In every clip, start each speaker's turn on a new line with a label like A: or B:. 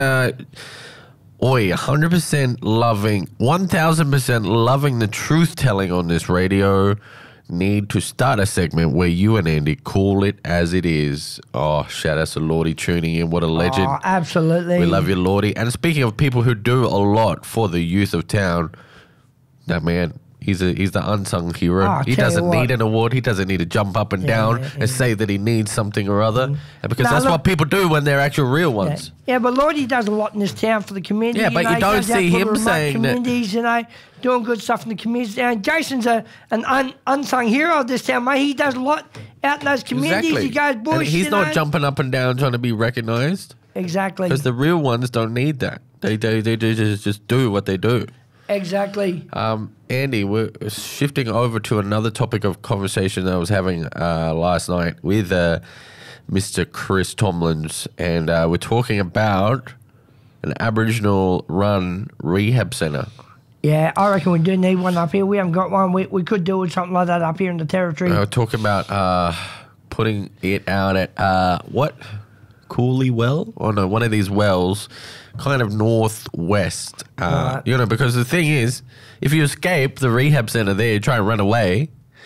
A: 100% loving, 1000% loving the truth telling on this radio. Need to start a segment where you and Andy call it as it is. Oh, shout out to Lordy tuning in. What a legend.
B: Oh, absolutely.
A: We love you, Lordy. And speaking of people who do a lot for the youth of town, that man, he's the unsung hero.
B: Oh,
A: He doesn't need an award. He doesn't need to jump up and down and say that he needs something or other. And because that's what people do when they're actual real ones.
B: Yeah, but Lordy does a lot in this town for the community.
A: Yeah, but you don't see him saying that.
B: Communities, doing good stuff in the communities. And Jason's an unsung hero of this town, mate. He does a lot out in those communities.
A: Exactly.
B: He goes bush,
A: and he's not jumping up and down trying to be recognised.
B: Exactly.
A: Because the real ones don't need that. They just do what they do.
B: Exactly.
A: Andy, we're shifting over to another topic of conversation that I was having last night with Mr. Chris Tomlins, and we're talking about an Aboriginal-run rehab centre.
B: Yeah, I reckon we do need one up here. We haven't got one. We could do something like that up here in the territory.
A: We're talking about putting it out at, what? Cooley Well? Oh, no, one of these wells, kind of northwest.
B: Right.
A: Because the thing is, if you escape the rehab centre there, try and run away,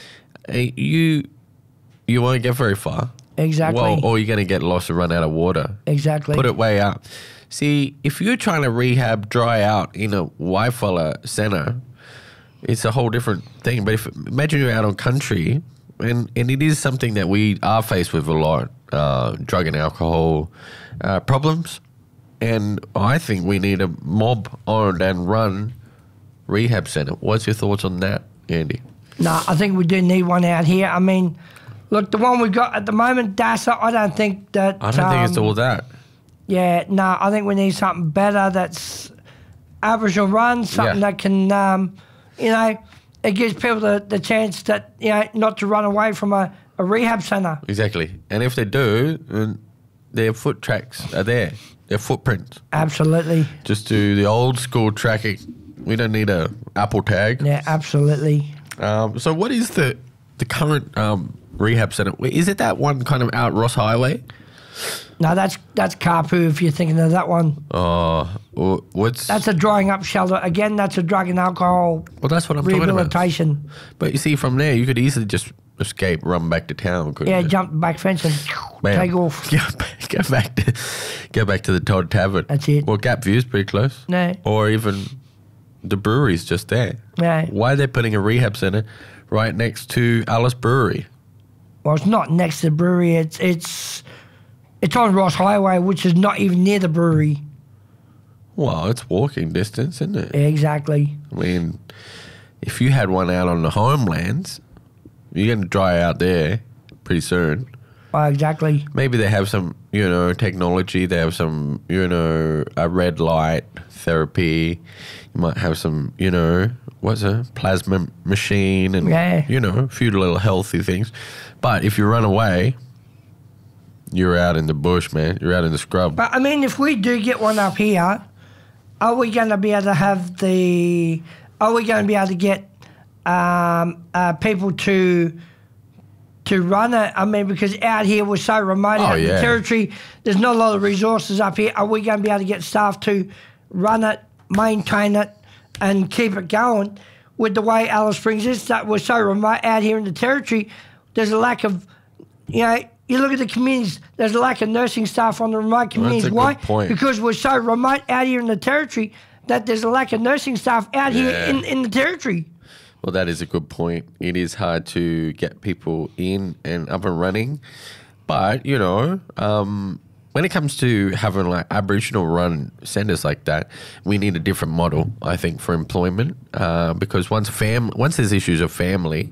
A: you won't get very far.
B: Exactly.
A: Well, or you're going to get lost and run out of water.
B: Exactly.
A: Put it way up. See, if you're trying to rehab dry out in a Waifala centre, it's a whole different thing. But imagine you're out on country, and it is something that we are faced with a lot, drug and alcohol problems. And I think we need a mob-owned and run rehab centre. What's your thoughts on that, Andy?
B: No, I think we do need one out here. I mean, look, the one we've got at the moment, Dassa, I don't think that...
A: I don't think it's all that.
B: Yeah, no, I think we need something better that's Aboriginal run, something that can, it gives people the chance that, not to run away from a rehab centre.
A: Exactly. And if they do, then their foot tracks are there, their footprints.
B: Absolutely.
A: Just do the old school tracking. We don't need a Apple tag.
B: Yeah, absolutely.
A: So what is the current rehab centre? Is it that one kind of out Ross Highway?
B: No, that's Karpoo if you're thinking of that one.
A: Oh, what's...
B: That's a drying up shelter. Again, that's a drug and alcohol
A: that's what I'm talking about.
B: Rehabilitation.
A: But you see, from there, you could easily just escape, run back to town.
B: Yeah, jump the back fence and take off.
A: Go back to the Todd Tavern.
B: That's it.
A: Well, Gap View's pretty close.
B: No.
A: Or even the brewery's just there.
B: No.
A: Why are they putting a rehab centre right next to Alice Brewery?
B: Well, it's not next to the brewery. It's on Ross Highway, which is not even near the brewery.
A: Well, it's walking distance, isn't it?
B: Yeah, exactly.
A: I mean, if you had one out on the homelands, you're going to dry out there pretty soon.
B: Well, exactly.
A: Maybe they have some, technology. They have some, a red light therapy. You might have some, plasma machine and, a few little healthy things. But if you run away, you're out in the bush, man. You're out in the scrub.
B: But, I mean, if we do get one up here, are we going to be able to have are we going to be able to get people to run it? I mean, because out here we're so remote out in the territory, there's not a lot of resources up here. Are we going to be able to get staff to run it, maintain it, and keep it going? With the way Alice Springs is, that we're so remote out here in the territory, there's a lack of, you look at the communities, there's a lack of nursing staff on the remote communities.
A: That's a
B: Why?
A: good point.
B: Because we're so remote out here in the territory that there's a lack of nursing staff out here in the territory.
A: Well, that is a good point. It is hard to get people in and up and running. But, when it comes to having like Aboriginal run centres like that, we need a different model, I think, for employment. Because once there's issues of family,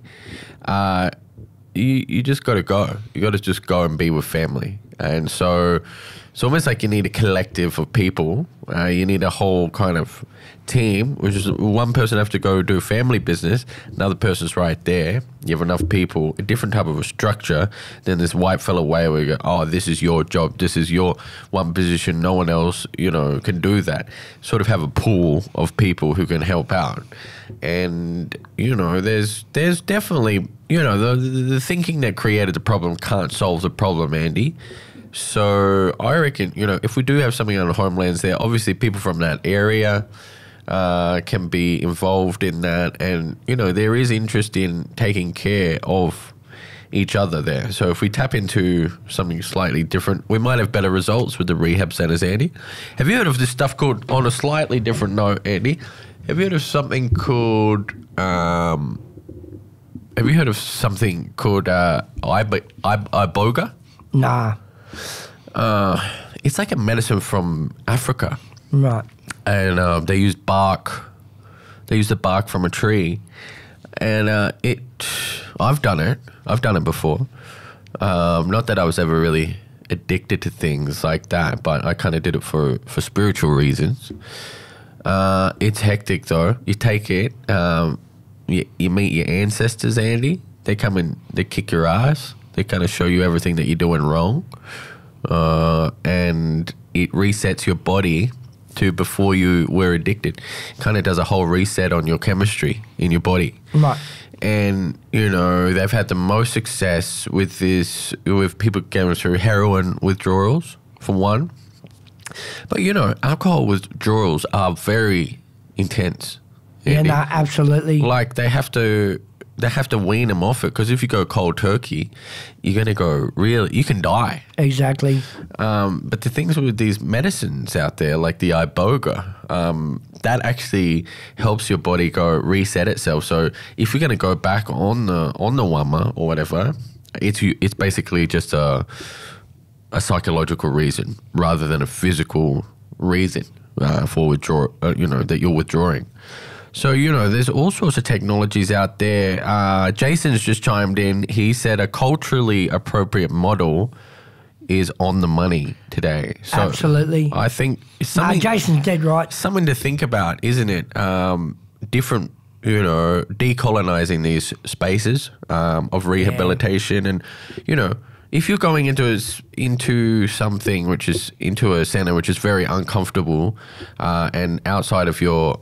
A: you just got to go. You got to just go and be with family. And so it's almost like you need a collective of people. You need a whole kind of team, which is one person have to go do family business, another person's right there. You have enough people, a different type of a structure than this white fella way where you go, this is your job, this is your one position, no one else, can do that. Sort of have a pool of people who can help out. And, there's definitely, the thinking that created the problem can't solve the problem, Andy. So I reckon, if we do have something on Homelands there, obviously people from that area can be involved in that. And, there is interest in taking care of each other there. So if we tap into something slightly different, we might have better results with the rehab centers, Andy. Have you heard of this stuff called, on a slightly different note, Andy, have you heard of something called, iboga?
B: Nah.
A: It's like a medicine from Africa.
B: Right.
A: And they use bark. They use the bark from a tree. And I've done it. I've done it before. Not that I was ever really addicted to things like that, but I kind of did it for spiritual reasons. It's hectic though. You take it. You meet your ancestors, Andy. They come and they kick your ass. They kind of show you everything that you're doing wrong. And it resets your body to before you were addicted. Kind of does a whole reset on your chemistry in your body.
B: Right.
A: And, they've had the most success with this, with people going through heroin withdrawals, for one. But, alcohol withdrawals are very intense.
B: Yeah, no, absolutely.
A: Like, they have to wean them off it, because if you go cold turkey, you're going to go you can die.
B: Exactly.
A: But the things with these medicines out there, like the iboga, that actually helps your body go reset itself. So if you're going to go back on the wama or whatever, it's basically just a psychological reason rather than a physical reason for that you're withdrawing. So, there's all sorts of technologies out there. Jason's just chimed in. He said a culturally appropriate model is on the money today. So
B: absolutely.
A: I think it's something...
B: Jason's dead right.
A: Something to think about, isn't it? Different, decolonizing these spaces of rehabilitation. And, if you're going into something which is into a center which is very uncomfortable and outside of your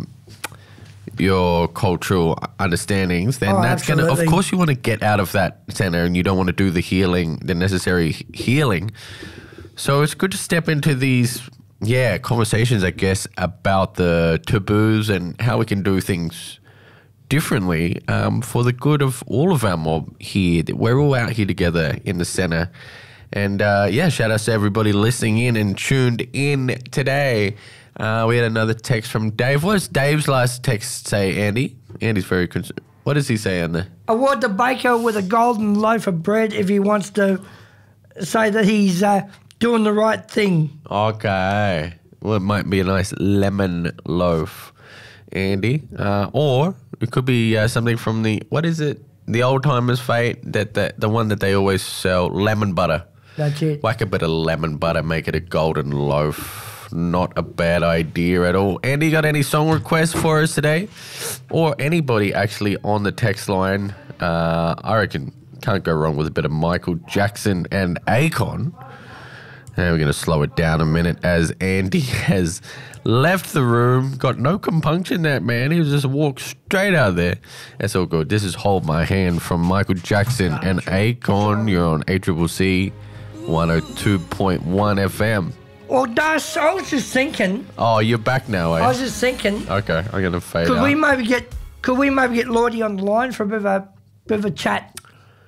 A: cultural understandings, then that's going to, of course you want to get out of that center and you don't want to do the necessary healing. So it's good to step into these, conversations, I guess, about the taboos and how we can do things differently for the good of all of our mob here. We're all out here together in the center. And shout out to everybody listening in and tuned in today. We had another text from Dave. What does Dave's last text say, Andy? Andy's very concerned. What does he say on there?
B: Award the baker with a golden loaf of bread if he wants to say that he's doing the right thing.
A: Okay. Well, it might be a nice lemon loaf, Andy. Or it could be something from the old timers' fate, the one that they always sell, lemon butter.
B: That's it.
A: Whack a bit of lemon butter, make it a golden loaf. Not a bad idea at all. Andy, got any song requests for us today? Or anybody actually on the text line? I reckon can't go wrong with a bit of Michael Jackson and Akon. And we're going to slow it down a minute as Andy has left the room. Got no compunction, that man. He just walked straight out there. That's all good. This is Hold My Hand from Michael Jackson and Akon. You're on ACCC 102.1 FM.
B: Well, Das, I was just thinking.
A: Oh, you're back now, eh?
B: I was just thinking.
A: Okay, I'm gonna fade out.
B: Could we maybe get Lordy on the line for a bit of a chat?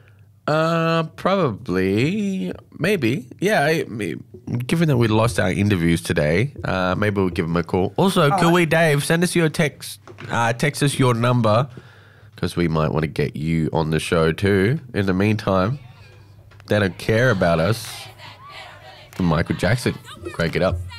A: Probably, maybe. Yeah, given that we lost our interviews today, maybe we'll give him a call. Also, could we, Dave, send us your text? Text us your number because we might want to get you on the show too. In the meantime, they don't care about us. Michael Jackson, crank it up.